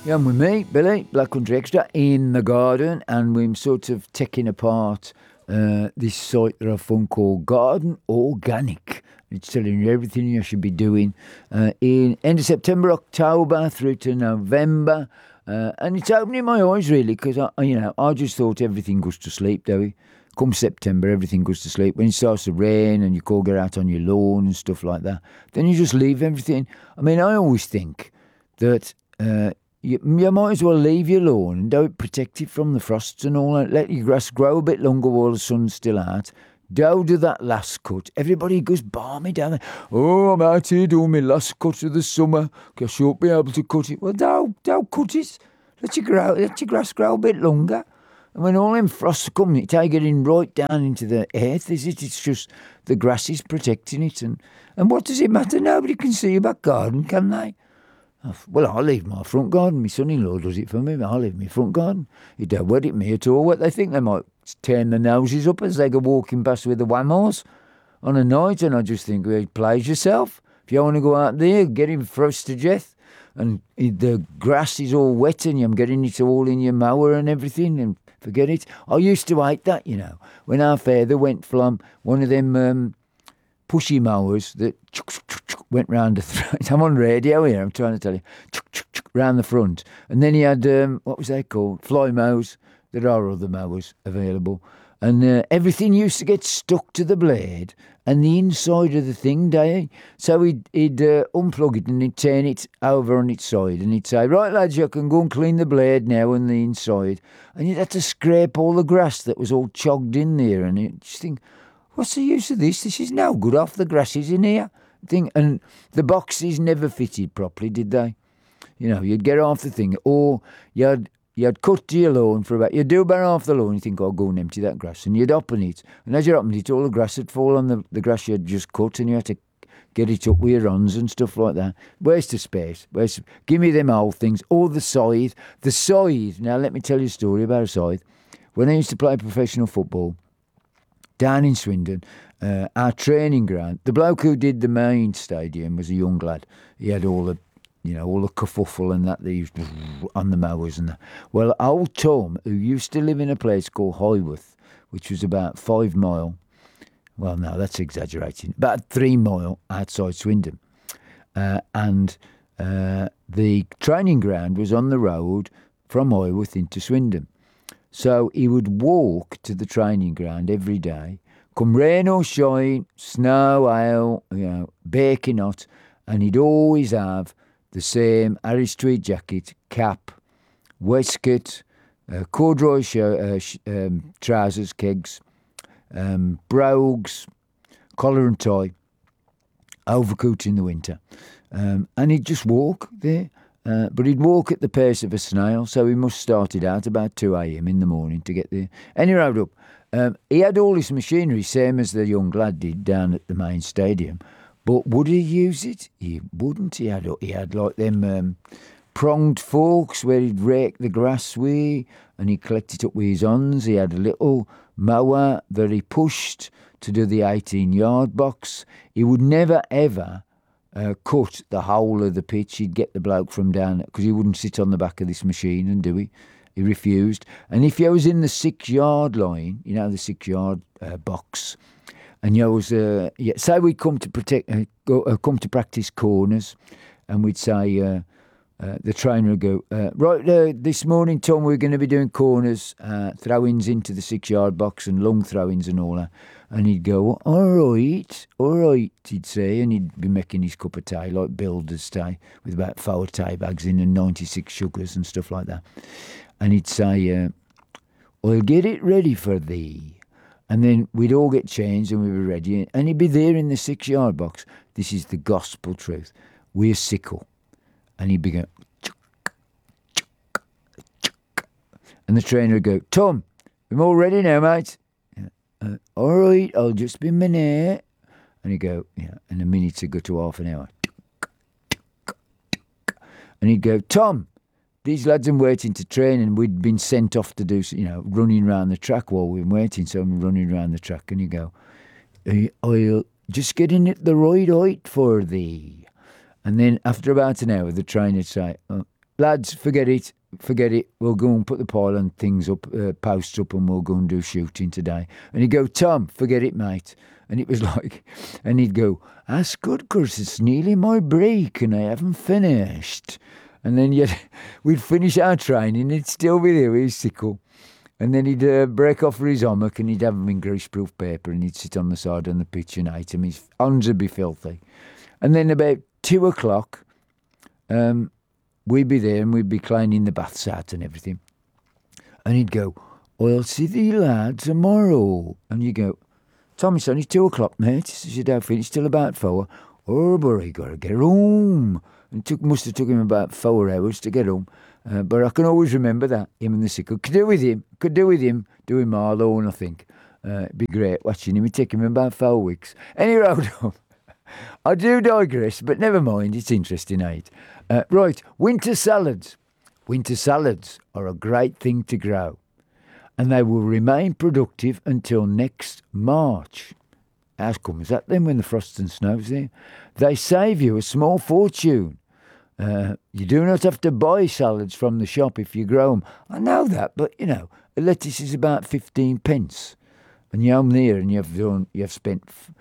Yeah, and with me, Billy, Black Country Extra, in the garden, and we're sort of taking apart this site that I've found called Garden Organic. It's telling you everything you should be doing in end of September, October through to November. And it's opening my eyes really because I just thought everything goes to sleep, do we? Come September, everything goes to sleep. When it starts to rain and you can't get out on your lawn and stuff like that, then you just leave everything. I mean, I always think that you might as well leave your lawn and don't protect it from the frosts and all that. Let your grass grow a bit longer while the sun's still out. Don't do that last cut. Everybody goes balmy down there. Oh, I'm out here doing my last cut of the summer. I shan't be able to cut it. Well, don't cut it. Let your grass grow a bit longer. And when all them frosts come, it's getting right down into the earth, is it? It's just the grass is protecting it. And what does it matter? Nobody can see your back garden, can they? Well, I leave my front garden. My son-in-law does it for me. I leave my front garden. It don't worry me at all. What they think, they might turn their noses up as they go walking past with the whammers on a night. And I just think, well, please yourself. If you want to go out there, get him frost to death. And the grass is all wet and I'm getting it all in your mower and everything. And forget it. I used to hate that, when our father went from one of them pushy mowers that went round the front. I'm on radio here, I'm trying to tell you. Round the front. And then he had, what was they called? Fly mows. There are other mowers available. And everything used to get stuck to the blade and the inside of the thing, day. So he'd unplug it and he'd turn it over on its side and he'd say, right lads, you can go and clean the blade now and the inside. And you'd have to scrape all the grass that was all chogged in there. And you just think, what's the use of this? This is no good. Off the grass is in here. And the boxes never fitted properly, did they? You'd get off the thing, or you'd cut your lawn for you'd do about half the lawn, you think, I'll go and empty that grass, and you'd open it, and as you opened it, all the grass would fall on the grass you'd just cut, and you had to get it up with your runs and stuff like that. Waste of space. Give me them old things, or the scythe. Now let me tell you a story about a scythe. When I used to play professional football, down in Swindon, our training ground, the bloke who did the main stadium was a young lad. He had all the kerfuffle and that they used on the mowers and that. Well, old Tom, who used to live in a place called Highworth, which was about 5 mile, well, no, that's exaggerating, about 3 mile outside Swindon. And the training ground was on the road from Highworth into Swindon. So he would walk to the training ground every day, come rain or shine, snow, hail, baking hot, and he'd always have the same Harris tweed jacket, cap, waistcoat, corduroy trousers, kegs, brogues, collar and tie, overcoat in the winter. And he'd just walk there. But he'd walk at the pace of a snail, so he must started out about 2 a.m. in the morning to get there. And he rode up. He had all his machinery, same as the young lad did down at the main stadium. But would he use it? He wouldn't. He had like them pronged forks where he'd rake the grass with, and he'd collect it up with his hands. He had a little mower that he pushed to do the 18-yard box. He would never, ever cut the whole of the pitch. He'd get the bloke from down, because he wouldn't sit on the back of this machine and do it. He refused. And if you was in the 6-yard line, the 6-yard box, and you was, say we'd come to practice corners, and we'd say, the trainer would go, right, this morning, Tom, we're going to be doing corners, throw-ins into the 6-yard box and long throw-ins and all that. And he'd go, all right, he'd say, and he'd be making his cup of tea, like builder's tea, with about 4 tea bags in and 96 sugars and stuff like that. And he'd say, I'll get it ready for thee. And then we'd all get changed and we were ready. And he'd be there in the 6-yard box. This is the gospel truth. We're sickle. And he'd be going, and the trainer would go, Tom, we're all ready now, mate. All right, I'll just be a minute. And he'd go, and a minute to go to half an hour. And he'd go, Tom, these lads are waiting to train, and we'd been sent off to do, running around the track while we were waiting. So I'm running around the track, and he'd go, I'll just get in at the right height for thee. And then after about an hour, the trainer would say, lads, forget it. We'll go and put the pylon things up, posts up, and we'll go and do shooting today. And he'd go, Tom, forget it, mate. And it was like, and he'd go, that's good, 'cause it's nearly my break and I haven't finished. And then we'd finish our training and he'd still be there with his sickle. And then he'd break off for his hammock and he'd have them in greaseproof paper and he'd sit on the side on the pitch and eat them. His hands would be filthy. And then about 2 o'clock, we'd be there and we'd be cleaning the baths out and everything. And he'd go, I'll see the lad tomorrow. And you go, Tommy, it's only 2 o'clock, mate. He says, you don't finish till about 4. Oh, but I got to get home. And must have took him about 4 hours to get home. But I can always remember that, him and the sickle. Could do with him doing Marlow, I think. It'd be great watching him. It'd take him about 4 weeks. Anyway, I do digress, but never mind. It's interesting, ain't it? Right, winter salads. Winter salads are a great thing to grow, and they will remain productive until next March. How comes that then when the frost and snow's there? They save you a small fortune. You do not have to buy salads from the shop if you grow them. I know that, but a lettuce is about 15 pence. And you're home there and you've spent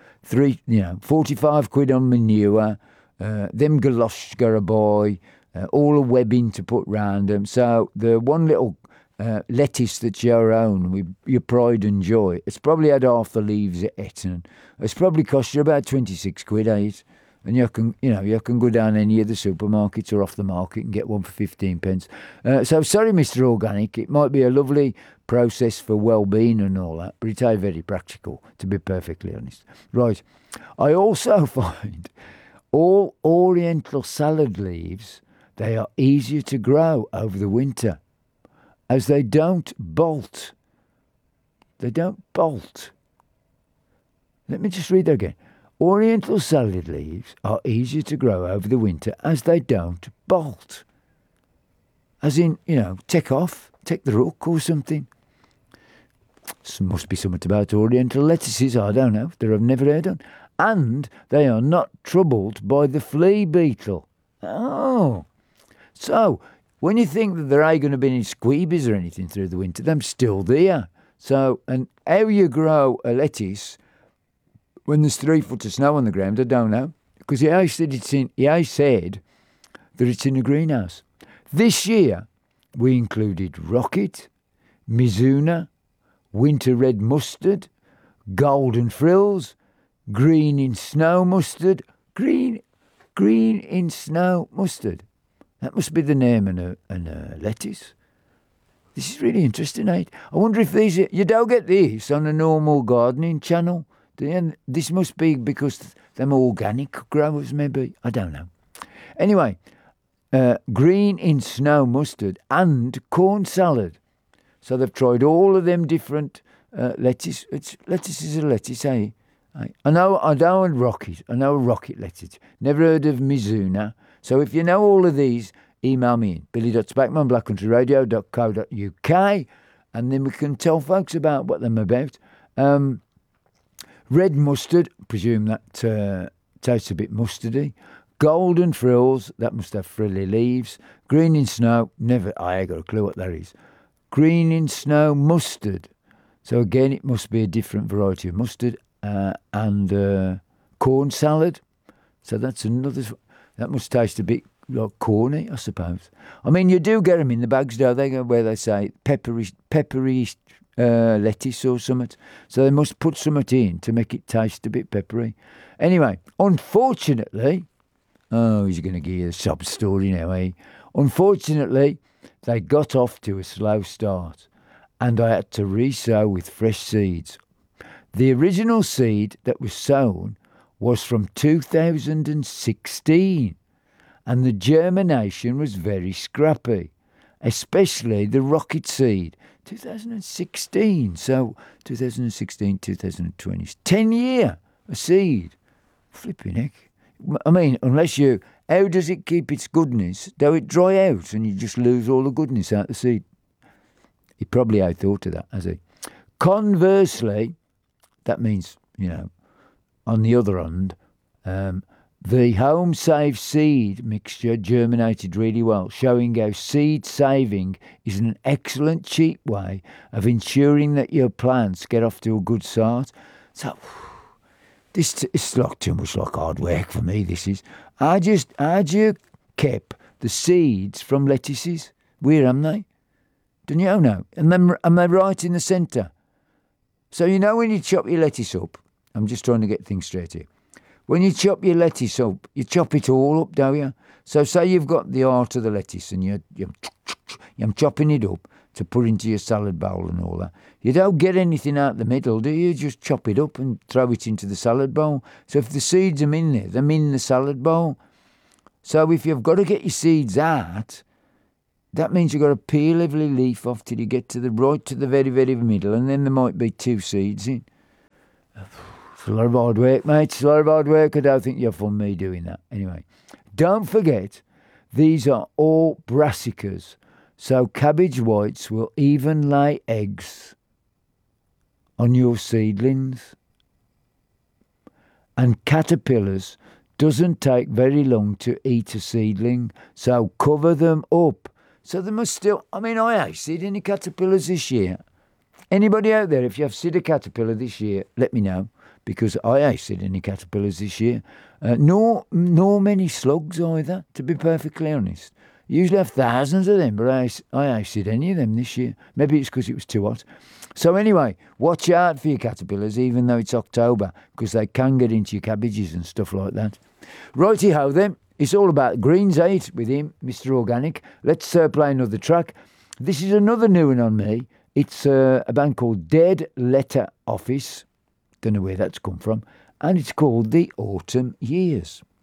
45 quid on manure, them galoshes got to buy, all the webbing to put round them. So the one little lettuce that's your own with your pride and joy, it's probably had half the leaves at it, and it's probably cost you about 26 quid, and you can go down any of the supermarkets or off the market and get one for 15 pence. So sorry, Mr. Organic, it might be a lovely process for well-being and all that, but it's very practical, to be perfectly honest. Right, I also find all oriental salad leaves, they are easier to grow over the winter, as they don't bolt. They don't bolt. Let me just read that again. Oriental salad leaves are easier to grow over the winter as they don't bolt. As in, take the rook or something. Must be something about oriental lettuces, I don't know, that I've never heard of. And they are not troubled by the flea beetle. Oh. So, when you think that there ain't going to be any squeebies or anything through the winter, they're still there. So, and how you grow a lettuce when there's 3 foot of snow on the ground, I don't know. Because he said that it's in a greenhouse. This year, we included rocket, Mizuna, winter red mustard, golden frills, green in snow mustard, green in snow mustard. That must be the name of a lettuce. This is really interesting, eh? I wonder if you don't get this on a normal gardening channel. This must be because them organic growers, maybe. I don't know. Anyway, green in snow mustard and corn salad. So they've tried all of them different lettuce. Lettuce is a lettuce, eh? I know a rocket. I know a rocket lettuce. Never heard of Mizuna. So if you know all of these, email me in billy.spackman@blackcountryradio.co.uk, and then we can tell folks about what they're about. Red mustard, presume that tastes a bit mustardy. Golden frills, that must have frilly leaves. Green in snow, I ain't got a clue what that is. Green in snow mustard. So again, it must be a different variety of mustard. And corn salad. So that's another. That must taste a bit like corny, I suppose. I mean, you do get them in the bags, don't they, where they say peppery lettuce or something. So they must put something in to make it taste a bit peppery. Anyway, unfortunately, he's going to give you a sub story now, eh? Unfortunately, they got off to a slow start, and I had to re-sow with fresh seeds. The original seed that was sown was from 2016, and the germination was very scrappy, especially the rocket seed. 2016, so 2016, 2020, 10 year a seed. Flipping heck. I mean, how does it keep its goodness? Do it dry out and you just lose all the goodness out of the seed? He probably had thought of that, has he? Conversely, that means, on the other hand, The Home Save Seed mixture germinated really well, showing how seed saving is an excellent cheap way of ensuring that your plants get off to a good start. So, it's like too much like hard work for me, this is. How'd you kept the seeds from lettuces? Where am they? Don't you know? Am I right in the centre? So you know when you chop your lettuce up, I'm just trying to get things straight here. When you chop your lettuce up, you chop it all up, don't you? So say you've got the heart of the lettuce and you're chopping it up to put into your salad bowl and all that. You don't get anything out the middle, do you? Just chop it up and throw it into the salad bowl. So if the seeds are in there, they're in the salad bowl. So if you've got to get your seeds out, that means you've got to peel every leaf off till you get to the very, very middle, and then there might be 2 seeds in. It's a lot of hard work, mate. It's a lot of hard work. I don't think you'll find me doing that. Anyway, don't forget, these are all brassicas, so cabbage whites will even lay eggs on your seedlings. And caterpillars doesn't take very long to eat a seedling, so cover them up. So they must still, I ain't seen any caterpillars this year. Anybody out there, if you have seen a caterpillar this year, let me know, because I ain't seen any caterpillars this year. Nor many slugs either, to be perfectly honest. Usually have thousands of them, but I ain't seen any of them this year. Maybe it's because it was too hot. So anyway, watch out for your caterpillars, even though it's October, because they can get into your cabbages and stuff like that. Righty-ho then, it's all about Greens 8 with him, Mr. Organic. Let's play another track. This is another new one on me. It's a band called Dead Letter Office. Don't know where that's come from. And it's called The Autumn Years.